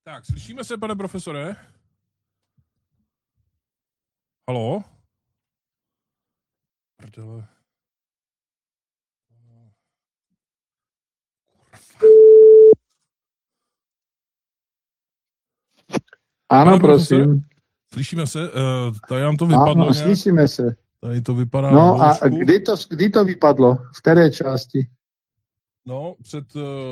Tak, slyšíme se, pane profesore? Haló? Prdele. Áno, Pane profesore, prosím. slyšíme se? Tady nám to vypadlo Áno, nějak. slyšíme se. Tady to vypadá No na a hloušku. kdy to vypadlo? V které části? No, před...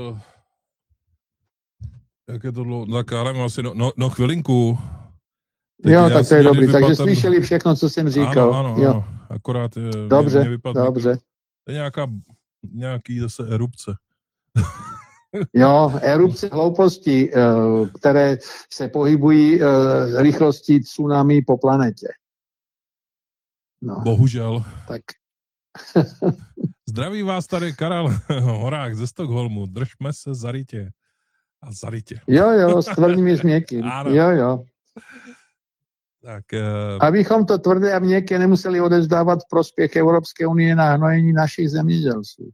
jak je to dlouho? Tak já nevím, asi no chvilinku. Teď Jo, já tak to jsem je měl, dobrý. když Takže vypadl slyšeli všechno, co jsem říkal. Ano. Akorát Dobře, mě vypadl dobře. mikro. To je nějaký zase erupce. Jo, erupce hlouposti, které se pohybují rychlostí tsunami po planetě. No, Bohužel. tak. Zdraví vás tady Karel Horák ze Stockholmu. Držme se zarytě. A zarytě. Jo, s tvrdým i s měkkým. Jo. Tak, abychom to tvrdé a měkké nemuseli odevzdávat v prospěch Evropské unie na hnojení našich zemědělců.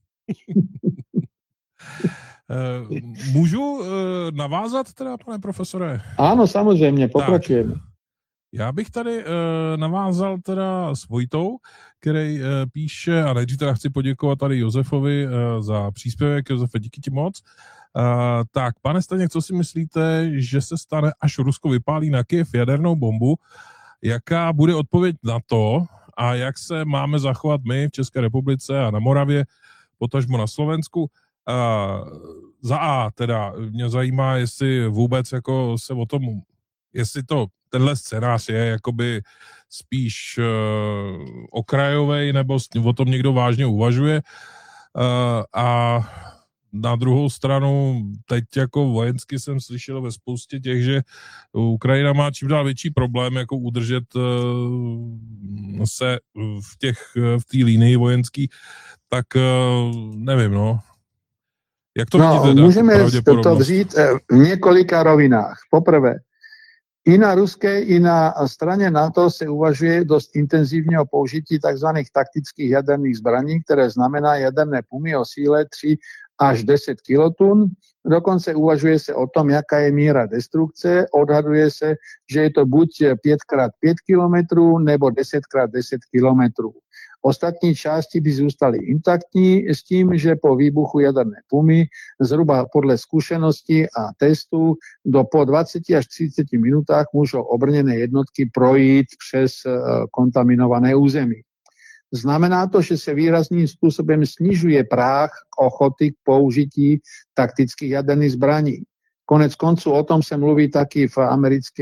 Můžu navázat teda, pane profesore? Ano, samozřejmě, pokračujeme. Já bych tady navázal teda s Vojtou, který píše, a nejdřív teda chci poděkovat tady Josefovi za příspěvek. Josefe, díky ti moc. Tak, pane Staněk, co si myslíte, že se stane, až Rusko vypálí na Kyjev jadernou bombu? Jaká bude odpověď na to a jak se máme zachovat my v České republice a na Moravě, potažmo na Slovensku? Za A teda mě zajímá, jestli vůbec jako se o tom, jestli to tenhle scénář je jakoby spíš okrajovej, nebo o tom někdo vážně uvažuje. A na druhou stranu, teď jako vojensky jsem slyšel ve spoustě těch, že Ukrajina má čím dál větší problém jako udržet se v té linii vojenský, tak nevím, no. Jak to vidíte? Můžeme to vzít v několika rovinách. Poprvé, i na ruské, i na straně NATO se uvažuje dost intenzivně o použití tzv. Taktických jaderných zbraní, které znamená jaderné pumy o síle 3 až 10 kilotun. Dokonce uvažuje se o tom, jaká je míra destrukce. Odhaduje se, že je to buď 5x5 kilometrů nebo 10x10 kilometrů. Ostatní části by zůstaly intaktní s tím, že po výbuchu jaderné pumy zhruba podle zkušeností a testů po 20 až 30 minutách můžou obrněné jednotky projít přes kontaminované území. Znamená to, že se výrazným způsobem snižuje práh ochoty k použití taktických jaderných zbraní. Konec konců o tom se mluví taky v americké